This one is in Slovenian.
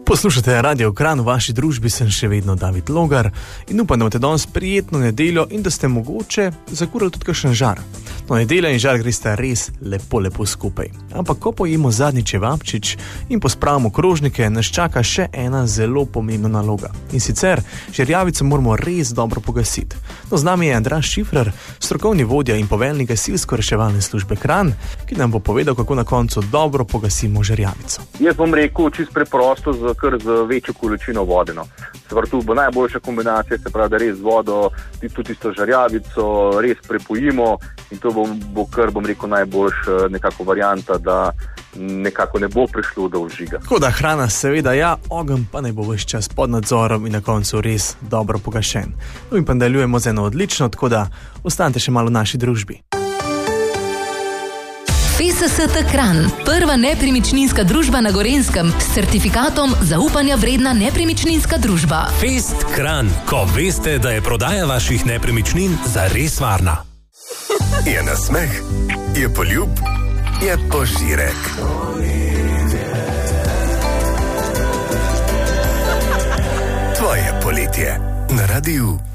Poslušate Radio Kran, v vaši družbi sem še vedno David Logar in upam, da imate danes prijetno nedeljo in da ste mogoče zakurili tudi kakšen žar. No, nedelja in žar gresta res lepo skupaj. Ampak ko pojemo zadnji čevapčič in pospravimo krožnike, nas čaka še ena zelo pomembna naloga. In sicer, žerjavico moramo res dobro pogasiti. No, z nami je Andraž Šifrer, strokovni vodja in poveljnik gasilsko-reševalne službe Kran, ki nam bo povedal, kako na koncu dobro pogasimo žerjavico. Jaz bom rekel čisto preprosto, kar z večjo količino vode. Se pravi, tu bo najboljša kombinacija, se pravi, da res z vodo tudi tisto žerjavico res prepojimo in to bo kar, bom rekel, najboljša nekako varianta, da nekako ne bo prišlo do vžiga. Tako da hrana seveda ja, ogenj pa ne bo ves čas pod nadzorom in na koncu res dobro pogašen. No in pa nadaljujemo z eno odlično, tako da ostanite še malo v naši družbi. FSST Kran, prva nepremičninska družba na Gorenjskem s certifikatom zaupanja vredna nepremičninska družba. Fest Kran, ko veste, da je prodaja vaših nepremičnin zares varna. Je nasmeh, je poljub, je požirek. Tvoje poletje na Radiu